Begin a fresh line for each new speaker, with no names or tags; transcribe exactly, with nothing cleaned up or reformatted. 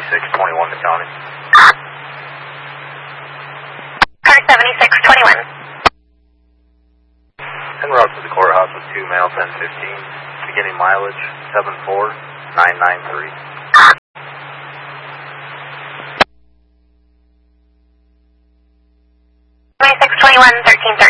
seventy-six twenty-one to County.
Car seventy-six twenty-one.
En route to the courthouse with two male ten fifteen. Beginning mileage seven four nine nine three.
twenty-six twenty-one, thirteen